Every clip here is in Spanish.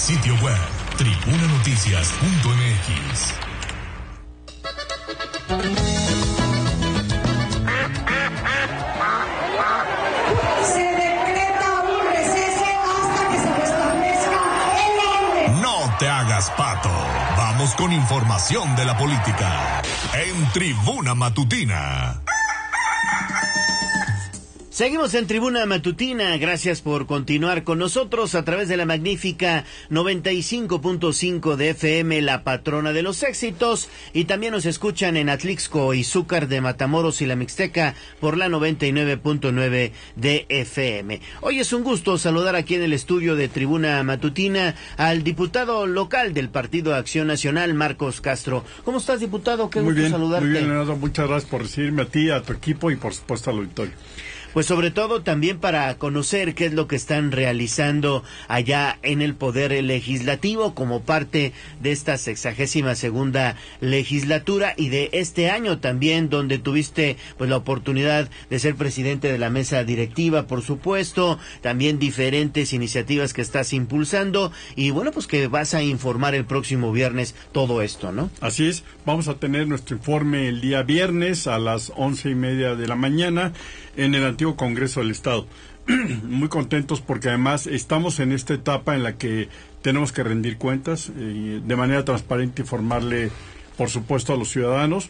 Sitio web tribunanoticias.mx. Se decreta un receso hasta que se restablezca el orden. No te hagas pato. Vamos con información de la política en Tribuna Matutina. Seguimos en Tribuna Matutina, gracias por continuar con nosotros a través de la magnífica 95.5 de FM, la patrona de los éxitos, y también nos escuchan en Atlixco y Zúcar de Matamoros y la Mixteca por la 99.9 de FM. Hoy es un gusto saludar aquí en el estudio de Tribuna Matutina al diputado local del Partido Acción Nacional, Marcos Castro. ¿Cómo estás, diputado? Qué gusto saludarte. Muy bien, Leonardo, muchas gracias por recibirme a ti, a tu equipo y por supuesto al auditorio. Pues sobre todo también para conocer qué es lo que están realizando allá en el Poder Legislativo como parte de esta 62ª legislatura y de este año también, donde tuviste pues la oportunidad de ser presidente de la mesa directiva, por supuesto, también diferentes iniciativas que estás impulsando y bueno, pues que vas a informar el próximo viernes todo esto, ¿no? Así es, vamos a tener nuestro informe el día viernes a las 11:30 de la mañana en el antiguo Congreso del Estado. Muy contentos porque además estamos en esta etapa en la que tenemos que rendir cuentas y de manera transparente informarle, por supuesto, a los ciudadanos.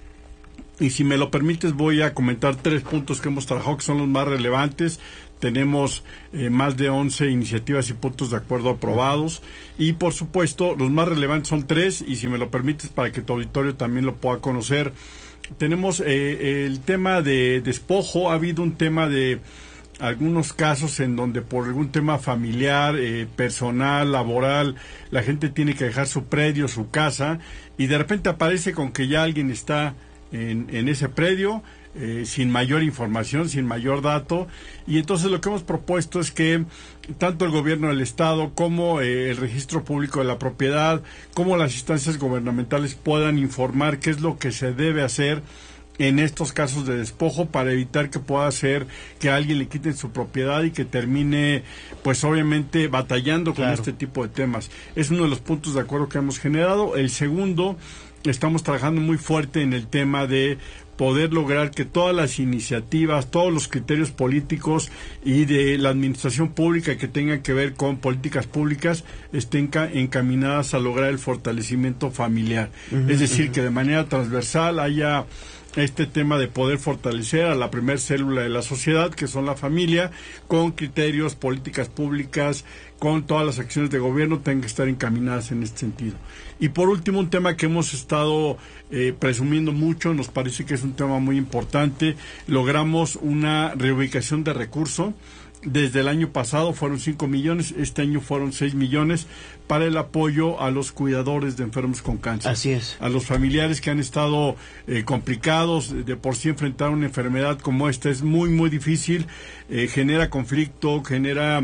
Y si me lo permites, voy a comentar 3 puntos que hemos trabajado, que son los más relevantes. Tenemos más de 11 iniciativas y puntos de acuerdo aprobados. Y, por supuesto, los más relevantes son 3, y si me lo permites, para que tu auditorio también lo pueda conocer. Tenemos el tema de despojo. Ha habido un tema de algunos casos en donde por algún tema familiar, personal, laboral, la gente tiene que dejar su predio, su casa, y de repente aparece con que ya alguien está en ese predio, sin mayor información, sin mayor dato, y entonces lo que hemos propuesto es que tanto el gobierno del Estado como el registro público de la propiedad, como las instancias gubernamentales puedan informar qué es lo que se debe hacer en estos casos de despojo para evitar que pueda ser que a alguien le quiten su propiedad y que termine, pues obviamente, batallando con este tipo de temas. Es uno de los puntos de acuerdo que hemos generado. El segundo, estamos trabajando muy fuerte en el tema de poder lograr que todas las iniciativas, todos los criterios políticos y de la administración pública que tengan que ver con políticas públicas estén encaminadas a lograr el fortalecimiento familiar. Es decir, que de manera transversal haya este tema de poder fortalecer a la primer célula de la sociedad, que son la familia, con criterios, políticas públicas, con todas las acciones de gobierno, tengan que estar encaminadas en este sentido. Y por último, un tema que hemos estado presumiendo mucho, nos parece que es un tema muy importante. Logramos una reubicación de recursos. Desde el año pasado fueron 5 millones, este año fueron 6 millones para el apoyo a los cuidadores de enfermos con cáncer. Así es. A los familiares que han estado complicados, de por sí enfrentar una enfermedad como esta es muy, muy difícil, genera conflicto, genera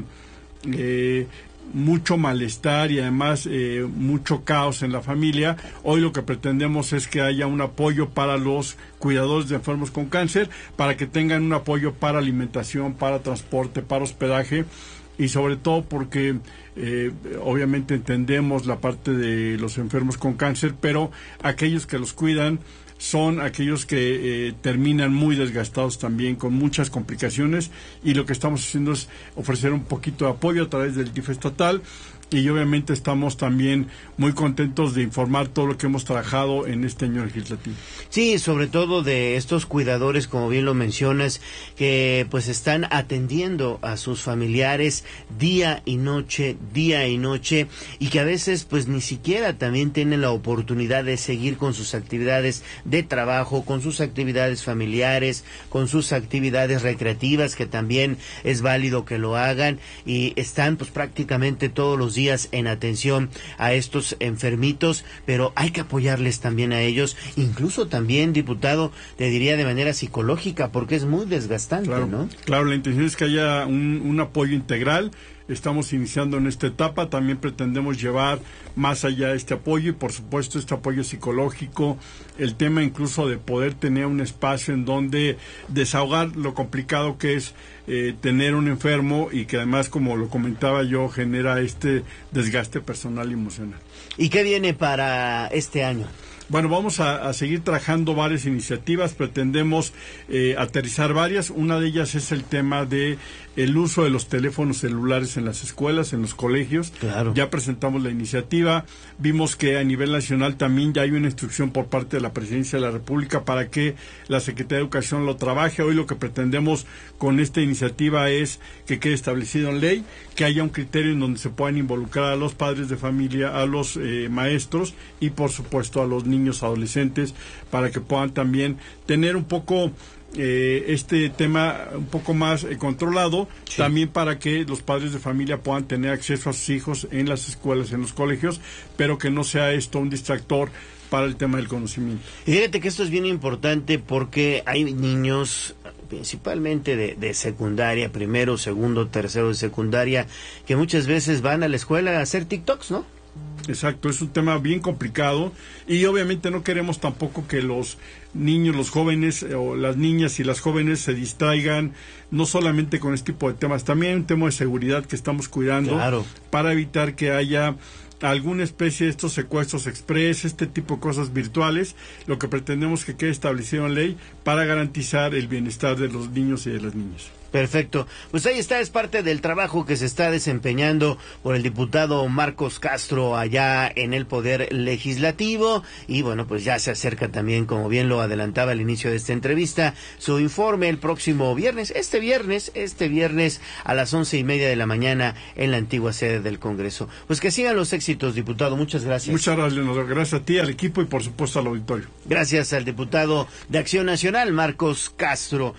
mucho malestar y además mucho caos en la familia. Hoy lo que pretendemos es que haya un apoyo para los cuidadores de enfermos con cáncer, para que tengan un apoyo para alimentación, para transporte, para hospedaje, y sobre todo porque obviamente entendemos la parte de los enfermos con cáncer, pero aquellos que los cuidan son aquellos que terminan muy desgastados también, con muchas complicaciones, y lo que estamos haciendo es ofrecer un poquito de apoyo a través del DIF estatal, y obviamente estamos también muy contentos de informar todo lo que hemos trabajado en este año legislativo. Sí, sobre todo de estos cuidadores, como bien lo mencionas, que pues están atendiendo a sus familiares día y noche, y que a veces pues ni siquiera también tienen la oportunidad de seguir con sus actividades de trabajo, con sus actividades familiares, con sus actividades recreativas, que también es válido que lo hagan, y están pues prácticamente todos los días en atención a estos enfermitos, pero hay que apoyarles también a ellos, incluso también, diputado, te diría de manera psicológica, porque es muy desgastante, claro, ¿no? Claro, la intención es que haya un apoyo integral. Estamos iniciando en esta etapa, también pretendemos llevar más allá este apoyo y por supuesto este apoyo psicológico, el tema incluso de poder tener un espacio en donde desahogar lo complicado que es tener un enfermo y que además, como lo comentaba yo, genera este desgaste personal y emocional. ¿Y qué viene para este año? Bueno, vamos a seguir trabajando varias iniciativas, pretendemos aterrizar varias. Una de ellas es el tema de el uso de los teléfonos celulares en las escuelas, en los colegios. Claro. Ya presentamos la iniciativa, vimos que a nivel nacional también ya hay una instrucción por parte de la Presidencia de la República para que la Secretaría de Educación lo trabaje. Hoy lo que pretendemos con esta iniciativa es que quede establecido en ley, que haya un criterio en donde se puedan involucrar a los padres de familia, a los maestros y por supuesto a los niños adolescentes, para que puedan también tener un poco este tema un poco más controlado, sí. También para que los padres de familia puedan tener acceso a sus hijos en las escuelas, en los colegios, pero que no sea esto un distractor para el tema del conocimiento. Y fíjate que esto es bien importante porque hay niños, principalmente de secundaria, primero, segundo, tercero de secundaria, que muchas veces van a la escuela a hacer TikToks, ¿no? Exacto, es un tema bien complicado y obviamente no queremos tampoco que los niños, los jóvenes o las niñas y las jóvenes se distraigan no solamente con este tipo de temas, también un tema de seguridad que estamos cuidando, claro, para evitar que haya alguna especie de estos secuestros express, este tipo de cosas virtuales. Lo que pretendemos que quede establecido en ley para garantizar el bienestar de los niños y de las niñas. Perfecto. Pues ahí está, es parte del trabajo que se está desempeñando por el diputado Marcos Castro allá en el Poder Legislativo y bueno, pues ya se acerca también, como bien lo adelantaba al inicio de esta entrevista, su informe el próximo viernes, este viernes a las 11:30 de la mañana en la antigua sede del Congreso. Pues que sigan los éxitos, diputado. Muchas gracias. Muchas gracias, Leonardo. Gracias a ti, al equipo y por supuesto al auditorio. Gracias al diputado de Acción Nacional, Marcos Castro.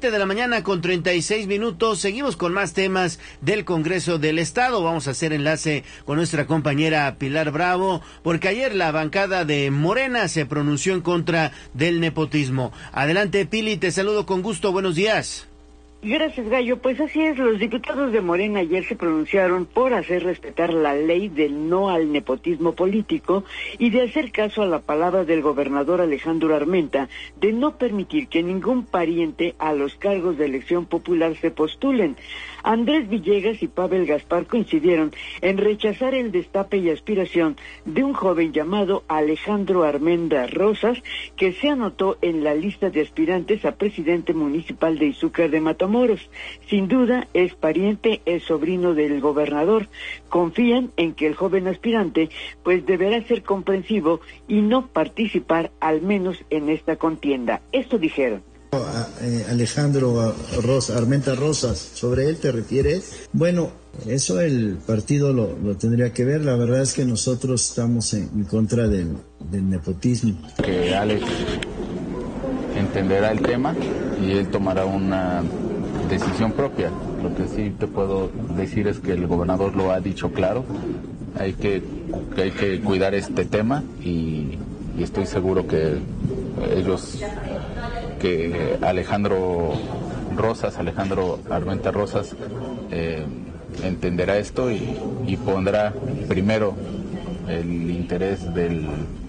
7:36 a.m. Seguimos con más temas del Congreso del Estado. Vamos a hacer enlace con nuestra compañera Pilar Bravo, porque ayer la bancada de Morena se pronunció en contra del nepotismo. Adelante, Pili, te saludo con gusto. Buenos días. Gracias, Gallo. Pues así es, los diputados de Morena ayer se pronunciaron por hacer respetar la ley del no al nepotismo político y de hacer caso a la palabra del gobernador Alejandro Armenta de no permitir que ningún pariente a los cargos de elección popular se postulen. Andrés Villegas y Pavel Gaspar coincidieron en rechazar el destape y aspiración de un joven llamado Alejandro Armenta Rosas, que se anotó en la lista de aspirantes a presidente municipal de Izúcar de Matamoros. Sin duda es pariente, es sobrino del gobernador. Confían en que el joven aspirante pues deberá ser comprensivo y no participar al menos en esta contienda. Esto dijeron. Alejandro Armenta Rosas, ¿sobre él te refieres? Bueno, eso el partido lo tendría que ver. La verdad es que nosotros estamos en contra del nepotismo. Que Alex entenderá el tema y él tomará una decisión propia. Lo que sí te puedo decir es que el gobernador lo ha dicho claro. Hay que cuidar este tema y estoy seguro que Alejandro Armenta Rosas entenderá esto y pondrá primero el interés del...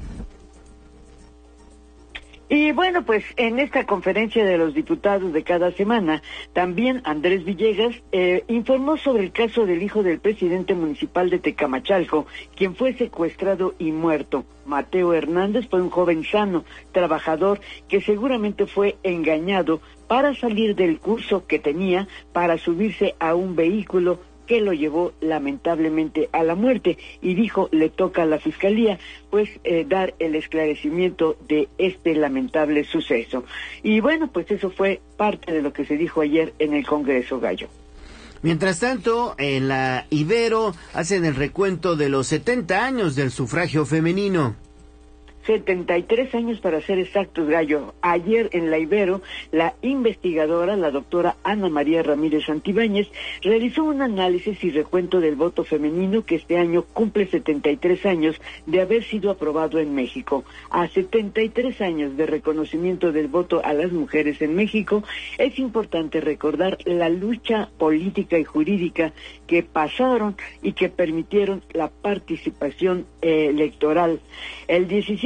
Y bueno, pues en esta conferencia de los diputados de cada semana, también Andrés Villegas informó sobre el caso del hijo del presidente municipal de Tecamachalco, quien fue secuestrado y muerto. Mateo Hernández fue un joven sano, trabajador, que seguramente fue engañado para salir del curso que tenía para subirse a un vehículo que lo llevó lamentablemente a la muerte, y dijo, le toca a la Fiscalía pues dar el esclarecimiento de este lamentable suceso. Y bueno, pues eso fue parte de lo que se dijo ayer en el Congreso, Gallo. Mientras tanto, en la Ibero hacen el recuento de los 70 años del sufragio femenino. 73 años para ser exactos, Gallo. Ayer en la Ibero, la investigadora, la doctora Ana María Ramírez Santibáñez, realizó un análisis y recuento del voto femenino que este año cumple 73 años de haber sido aprobado en México. A 73 años de reconocimiento del voto a las mujeres en México, es importante recordar la lucha política y jurídica que pasaron y que permitieron la participación electoral. El 17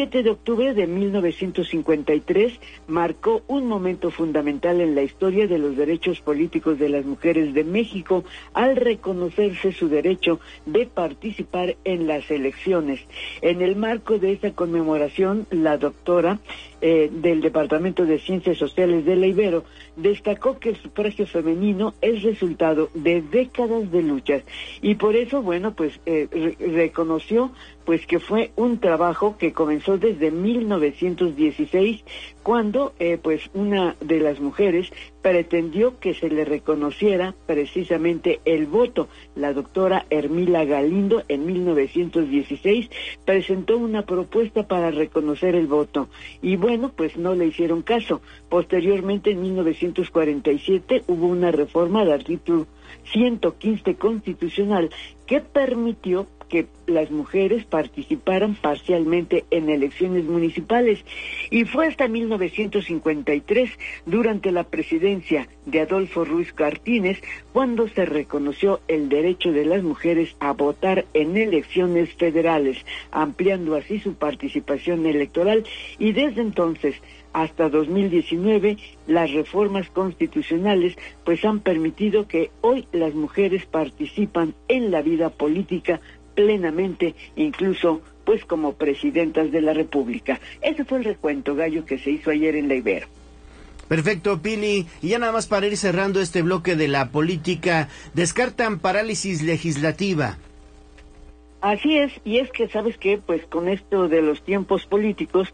7 de octubre de 1953 marcó un momento fundamental en la historia de los derechos políticos de las mujeres de México al reconocerse su derecho de participar en las elecciones. En el marco de esa conmemoración, la doctora del Departamento de Ciencias Sociales de la Ibero destacó que el sufragio femenino es resultado de décadas de luchas y por eso, reconoció pues que fue un trabajo que comenzó desde 1916 cuando una de las mujeres pretendió que se le reconociera precisamente el voto. La doctora Hermila Galindo en 1916 presentó una propuesta para reconocer el voto y no le hicieron caso. Posteriormente, en 1947, hubo una reforma del artículo 115 constitucional que permitió que las mujeres participaran parcialmente en elecciones municipales y fue hasta 1953, durante la presidencia de Adolfo Ruiz Cortines, cuando se reconoció el derecho de las mujeres a votar en elecciones federales, ampliando así su participación electoral y desde entonces hasta 2019, las reformas constitucionales han permitido que hoy las mujeres participan en la vida política plenamente, incluso como presidentas de la República. Ese fue el recuento, Gallo, que se hizo ayer en la Ibero. Perfecto, Pili. Y ya nada más para ir cerrando este bloque de la política, descartan parálisis legislativa. Así es, y es que, ¿sabes qué? Con esto de los tiempos políticos,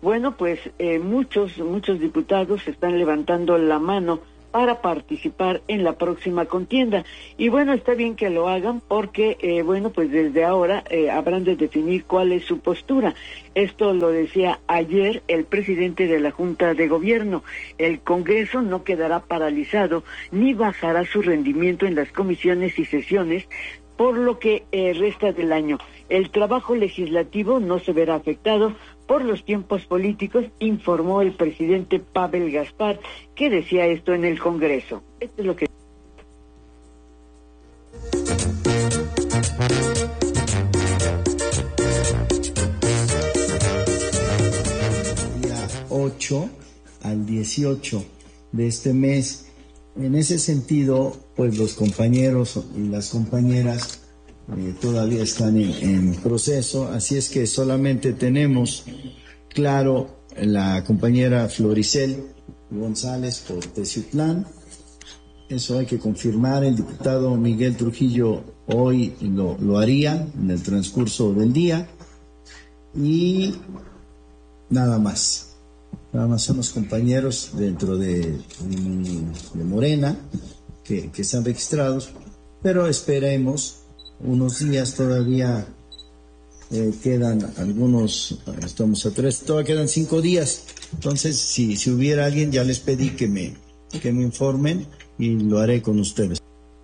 muchos diputados están levantando la mano para participar en la próxima contienda. Y está bien que lo hagan porque, desde ahora habrán de definir cuál es su postura. Esto lo decía ayer el presidente de la Junta de Gobierno. El Congreso no quedará paralizado ni bajará su rendimiento en las comisiones y sesiones por lo que resta del año. El trabajo legislativo no se verá afectado por los tiempos políticos, informó el presidente Pavel Gaspar, que decía esto en el Congreso. Esto es lo que... Día 8 al 18 de este mes. En ese sentido, los compañeros y las compañeras todavía están en proceso, así es que solamente tenemos claro la compañera Floricel González por Teciutlán. Eso hay que confirmar. El diputado Miguel Trujillo hoy lo haría en el transcurso del día y nada más. Nada más son los compañeros dentro de Morena que están registrados, pero esperemos unos días todavía. Quedan algunos, estamos a 3, todavía quedan 5 días. Entonces, si hubiera alguien, ya les pedí que me informen y lo haré con ustedes.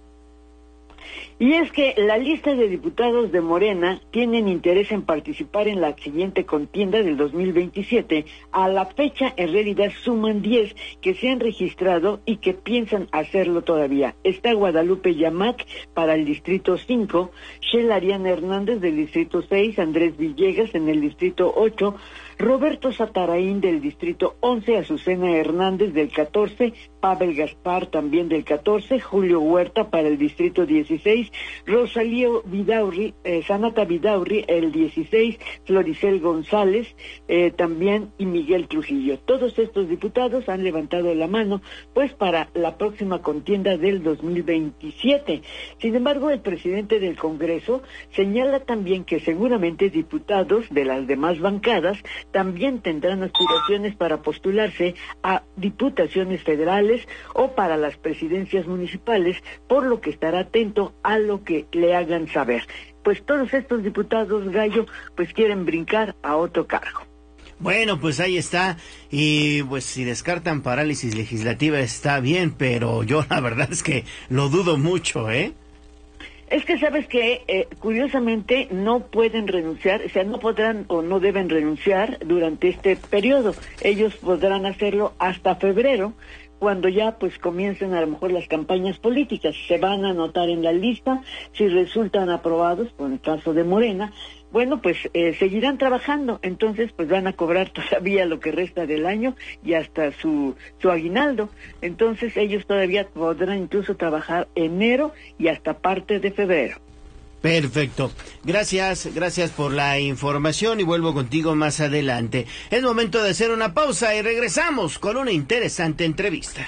Y es que la lista de diputados de Morena tienen interés en participar en la siguiente contienda del 2027. A la fecha, en realidad, suman 10 que se han registrado y que piensan hacerlo todavía. Está Guadalupe Yamac para el Distrito 5, Shela Ariana Hernández del Distrito 6, Andrés Villegas en el Distrito 8, Roberto Sataraín del Distrito 11, Azucena Hernández del 14, Pavel Gaspar también del 14, Julio Huerta para el Distrito 16, Rosalío Vidaurri, Sanata Vidaurri el 16, Floricel González también y Miguel Trujillo. Todos estos diputados han levantado la mano para la próxima contienda del 2027. Sin embargo, el presidente del Congreso señala también que seguramente diputados de las demás bancadas también tendrán aspiraciones para postularse a diputaciones federales o para las presidencias municipales, por lo que estará atento a lo que le hagan saber. Todos estos diputados, Gallo, quieren brincar a otro cargo. Bueno, ahí está, y si descartan parálisis legislativa está bien, pero yo la verdad es que lo dudo mucho, ¿eh? Es que sabes que curiosamente no pueden renunciar, no podrán o no deben renunciar durante este periodo. Ellos podrán hacerlo hasta febrero, cuando ya pues comiencen a lo mejor las campañas políticas. Se van a anotar en la lista, si resultan aprobados, por el caso de Morena, bueno, pues seguirán trabajando, entonces pues van a cobrar todavía lo que resta del año y hasta su aguinaldo. Entonces ellos todavía podrán incluso trabajar enero y hasta parte de febrero. Perfecto. Gracias por la información y vuelvo contigo más adelante. Es momento de hacer una pausa y regresamos con una interesante entrevista.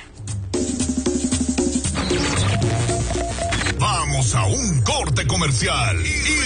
Vamos a un corte comercial y